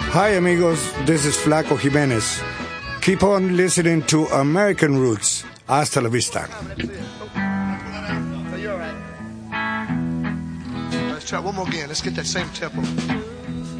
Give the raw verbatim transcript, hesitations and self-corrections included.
Hi amigos, this is Flaco Jimenez. Keep on listening to American Roots. Hasta la vista. Let's try one more again. Let's get that same tempo.